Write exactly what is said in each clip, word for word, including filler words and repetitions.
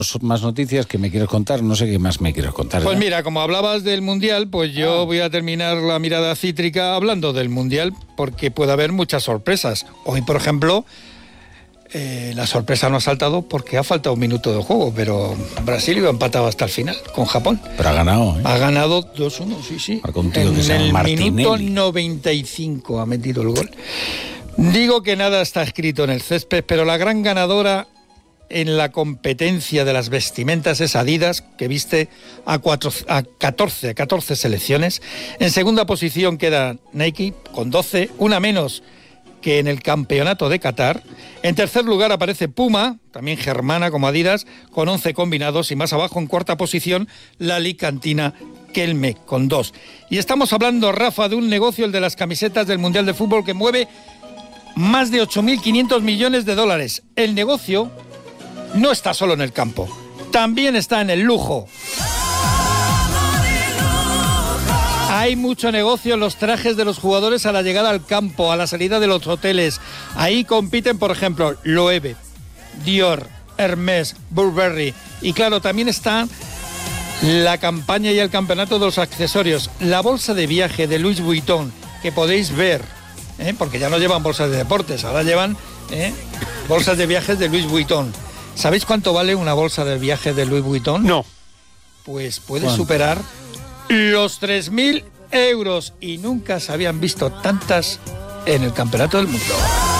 Más noticias que me quieres contar, no sé qué más me quieres contar. Pues mira, como hablabas del Mundial, pues yo ah. voy a terminar la mirada cítrica hablando del Mundial, porque puede haber muchas sorpresas. Hoy, por ejemplo, eh, la sorpresa no ha saltado porque ha faltado un minuto de juego, pero Brasil iba empatado hasta el final con Japón. Pero ha ganado, ¿eh? Ha ganado dos uno, sí, sí. En que el Martinelli. Minuto noventa y cinco ha metido el gol. Digo que nada está escrito en el césped, pero la gran ganadora en la competencia de las vestimentas es Adidas, que viste a, cuatro, a catorce, catorce selecciones. En segunda posición queda Nike, con doce, una menos que en el campeonato de Qatar. En tercer lugar aparece Puma, también germana como Adidas, con once combinados, y más abajo en cuarta posición la alicantina Kelme, con dos. Y estamos hablando, Rafa, de un negocio, el de las camisetas del Mundial de Fútbol, que mueve más de ocho mil quinientos millones de dólares. El negocio no está solo en el campo, también está en el lujo. Hay mucho negocio en los trajes de los jugadores a la llegada al campo, a la salida de los hoteles. Ahí compiten, por ejemplo, Loewe, Dior, Hermès, Burberry. Y claro, también está la campaña y el campeonato de los accesorios. La bolsa de viaje de Louis Vuitton, que podéis ver, ¿eh? porque ya no llevan bolsas de deportes, ahora llevan ¿eh? bolsas de viajes de Louis Vuitton. ¿Sabéis cuánto vale una bolsa de viaje de Louis Vuitton? No. Pues puede ¿Cuánto? superar los tres mil euros, y nunca se habían visto tantas en el Campeonato del Mundo.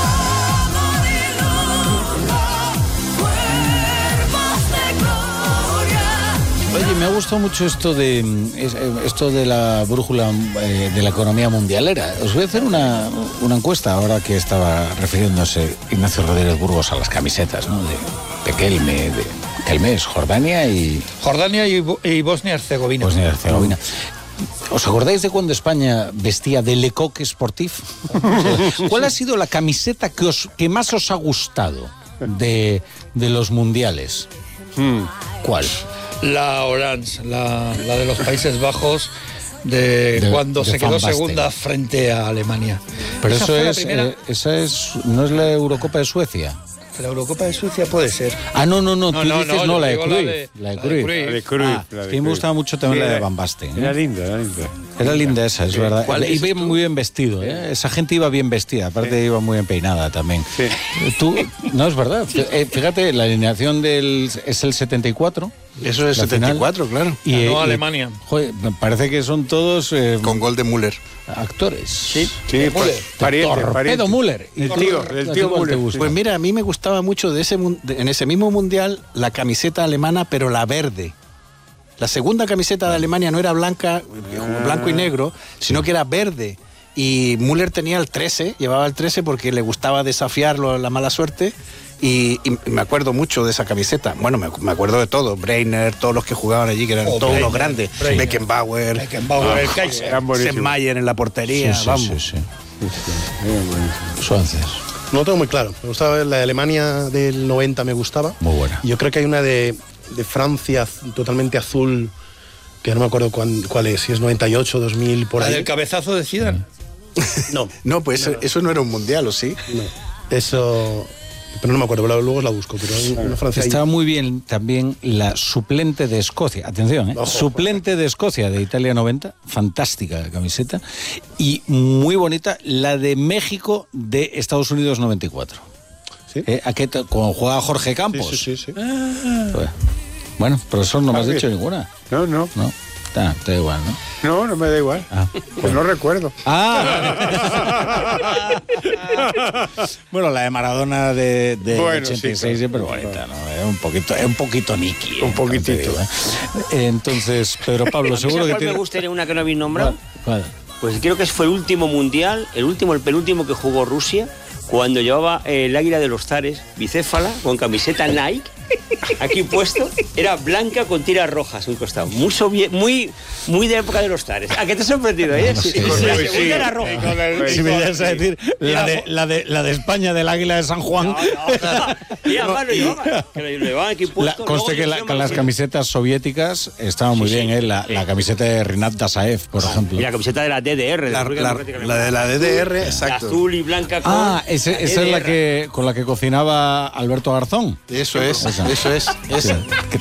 Oye, me ha gustado mucho esto de esto de la brújula eh, de la economía mundialera. Os voy a hacer una, una encuesta ahora que estaba refiriéndose Ignacio Rodríguez Burgos a las camisetas, ¿no? De, de Kelme, de Kelme es Jordania y... Jordania y, y Bosnia-Herzegovina. Bosnia-Herzegovina. ¿Os acordáis de cuando España vestía de Le Coq Sportif? ¿Cuál ha sido la camiseta que, os, que más os ha gustado de, de los mundiales? Hmm. ¿Cuál? La Orange, la, la de los Países Bajos, de, de cuando de se quedó segunda frente a Alemania. Pero esa eso es, eh, esa es, ¿no es la Eurocopa de Suecia? La Eurocopa de Suecia puede ser. Ah, no, no, no, no tú no, dices no, no la, de la de la de Cruyff. La de Cruyff. Ah, la de que me gustaba mucho también sí, la de Van Basten. ¿eh? Era linda, era linda. Era linda esa, es sí. verdad. ¿Cuál es iba muy bien vestido, ¿eh? Esa gente iba bien vestida, aparte sí. iba muy bien peinada también. Sí. Tú, no, es verdad. Fíjate, la alineación del es el setenta y cuatro. Eso es setenta y cuatro, final. claro. Y, no y, Alemania. Joder, me parece que son todos... Eh, con gol de Müller. Actores. Sí, sí, Müller. Pariente, Torpedo Müller. El tío, el tío Müller. Pues mira, a mí me gustaba mucho de ese de, en ese mismo mundial la camiseta alemana, pero la verde. La segunda camiseta de Alemania no era blanca, ah. blanco y negro, sino que era verde. Y Müller tenía el trece, llevaba el trece porque le gustaba desafiarlo, la mala suerte. Y, y me acuerdo mucho de esa camiseta. Bueno, me, me acuerdo de todo. Breiner, todos los que jugaban allí, que eran oh, todos Breiner, unos grandes. Breiner, Beckenbauer, Beckenbauer, ah, el Kaiser, Sennmayer en la portería. Sí, sí, vamos. Sí, sí. Sí, sí. Suárez. No lo tengo muy claro. Me gustaba la de Alemania del noventa, me gustaba. Muy buena. Yo creo que hay una de, de Francia totalmente azul, que no me acuerdo cuál, cuál es, si es noventa y ocho, dos mil, por ahí. ahí. ¿La del cabezazo de Zidane? No. No, pues no. Eso, eso no era un mundial, ¿o sí? No. Eso... Pero no me acuerdo, luego la busco. Pero en, en Francia Estaba hay... muy bien también la suplente de Escocia. Atención, ¿eh? Ojo, suplente de Escocia de Italia noventa. Fantástica camiseta. Y muy bonita la de México de Estados Unidos noventa y cuatro. ¿Sí? ¿Eh? Aquí, cuando juega Jorge Campos. Sí, sí, sí. sí. Ah. Bueno, profesor, no me has dicho ninguna. No, no. No. Ah, te da igual, ¿no? No, no me da igual. Ah, pues no recuerdo. Ah. Bueno, la de Maradona de, de bueno, ochenta y seis sí, siempre claro. bonita, ¿no? Es un poquito, es un poquito Nicky. Un poquitito. ¿eh? Entonces, Pedro Pablo, seguro que ¿Cuál tiene... me gustaría una que no habéis nombrado? ¿Cuál? Pues creo que fue el último mundial, el último, el penúltimo que jugó Rusia, cuando llevaba el águila de los zares, bicéfala, con camiseta Nike, aquí puesto, era blanca con tiras rojas un costado. Muy, soviet, muy, muy de época de los zares. ¿A qué te has sorprendido? ¿Eh? Sí, sí, sí, la segunda sí, era roja. El, si me ibas a decir la de, la, de, la de España del águila de San Juan. No, no, mira, no, lo llevaban, que lo llevaban aquí puesto. La, conste que la, con las camisetas soviéticas estaba muy sí, bien, sí, ¿eh? La, sí. la camiseta de Rinat Dasaev, por ejemplo. Y la camiseta de la D D R. De la, la, la de la D D R, exacto. Azul y blanca con Ah, ese, esa es la que con la que cocinaba Alberto Garzón. Eso es. Esa. Eso Eso es, esa. Sí.